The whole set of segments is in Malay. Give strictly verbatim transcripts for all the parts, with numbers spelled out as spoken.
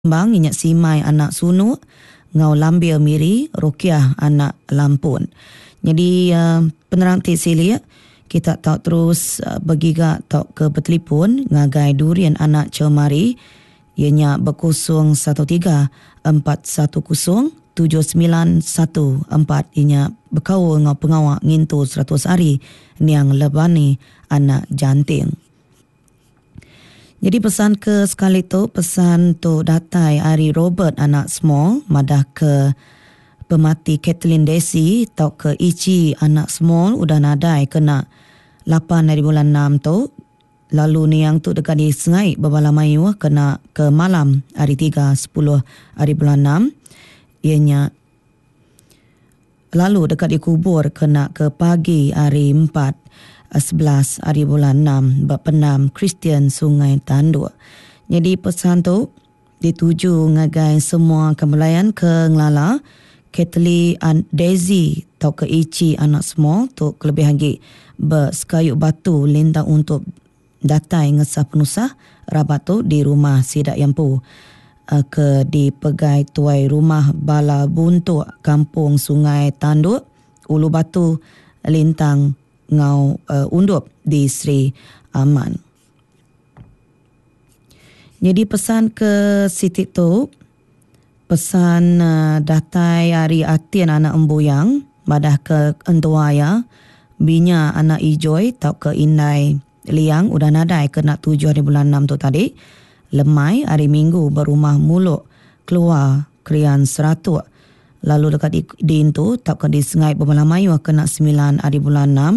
Bang inyak simai anak sunu, ngau lambia miri, Rokiah anak lampun. Jadi uh, penerang tik sili kita tak terus uh, bergigak tak ke bertelefon ngagai durian anak cemari ianya berkosong satu tiga empat satu kosong tujuh sembilan satu empat ianya berkawal ngau pengawak ngintu seratus hari niang lebani anak janting. Jadi pesan ke sekali tu, pesan tu datai Ari Robert anak small, madah ke pemati Kathleen Desi, tau ke Ichi anak small, udah nadai kena lapan dari bulan enam tu. Lalu ni yang tu dekat di Sengai, Babala Mayu, kena ke malam hari tiga, sepuluh hari bulan enam. Ianya lalu dekat di kubur kena ke pagi hari empat. sebelas hari bulan enam berpenam Kristian Sungai Tanduk. Jadi pesan tu dituju ngagai semua kembalian ke Ngelala, Kathleen Daisy tau ke Ichi anak small tu kelebih lagi bersekayuk batu lintang untuk datai ngesah penusah rabat tu di rumah Sidak Yampu ke di pegai tuai rumah Bala Buntuk Kampung Sungai Tanduk Ulu Batu lintang ngau uh, undup di Sri Aman. Jadi pesan ke Siti tu, pesan uh, datai hari Atian anak embuyang, madah ke Entuaya, binya anak Ijoy, tau ke Indai Liang, udah nadai ke nak tujuh hari bulan enam tu tadi, lemai hari Minggu berumah muluk, keluar krian seratus. Lalu dekat di, di itu, tau ke di Sengai Bermalamayu, kena sembilan hari bulan enam.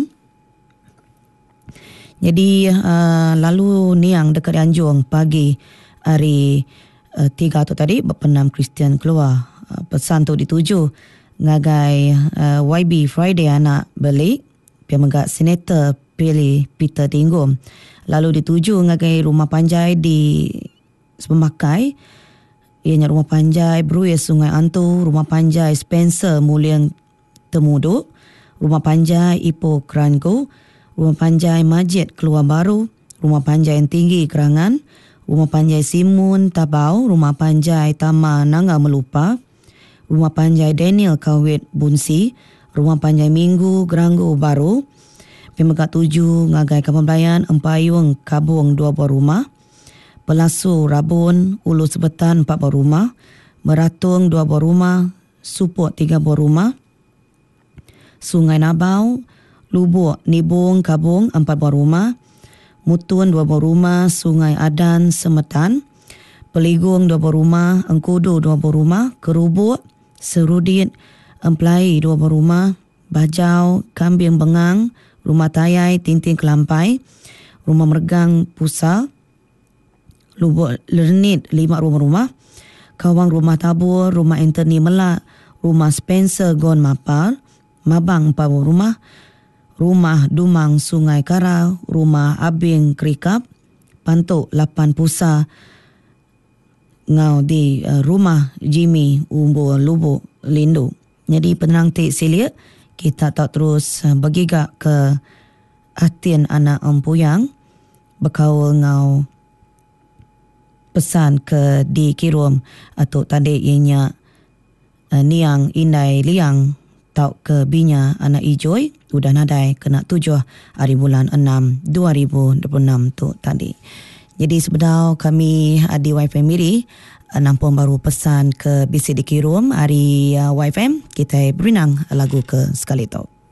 Jadi uh, lalu niang dekat Anjung pagi hari uh, tiga tu tadi berpenam Kristian keluar. Uh, pesan tu dituju ngagai uh, Y B Friday anak beli pemegak senator pilih Peter Tinggum. Lalu dituju ngagai rumah panjai di Sepemakai. Ianya rumah panjai Bruis Sungai Antu, rumah panjai Spencer Muliang Temuduk, rumah panjai Ipoh Kerangku, rumah panjai Majid Keluar Baru, rumah panjai yang tinggi Kerangan, rumah panjai Simun Tabau, rumah panjai Tama Nangga Melupa, rumah panjai Daniel Kawit Bunsi, rumah panjai Minggu Geranggu Baru, Pemegat tujuh Ngagai Kapambelayan Empayung Kabung dua buah rumah, Pelasu Rabun Ulu Sebetan empat buah rumah, Meratung dua buah rumah, Suput tiga buah rumah, Sungai Nabau Lubuk, Nibung, Kabung, empat buah rumah, Mutun, dua buah rumah, Sungai Adan, Semetan, Peligung, dua buah rumah, Engkudu, dua buah rumah, Kerubuk, Serudit, Empelai, dua buah rumah, Bajau, Kambing Bengang, Rumah Tayai, Tinting Kelampai, Rumah Mergang, Pusa, Lubuk Lernit, lima rumah rumah, Kawang Rumah Tabur, Rumah Anthony Melak, Rumah Spencer, Gon Mapar, Mabang, empat buah rumah, Rumah Dumang Sungai Kara, Rumah Abing Kerikap, Pantuk lapan Pusa, ngau di uh, Rumah Jimmy Umbu Lubuk Lindu. Jadi penerang tik silia, kita tak terus uh, bergigak ke Atian anak Empuyang, berkawal ngau pesan ke di Kirum atau tadi ianya uh, Niang Indai Liang tau ke binya anak Ijoy udah nadai kena tujuh hari bulan enam dua ribu dua puluh enam tu tadi. Jadi sebedau kami di Y F M Miri nampung baru pesan ke bisi dikirim hari uh, Y F M kita berinang lagu ke sekali tu.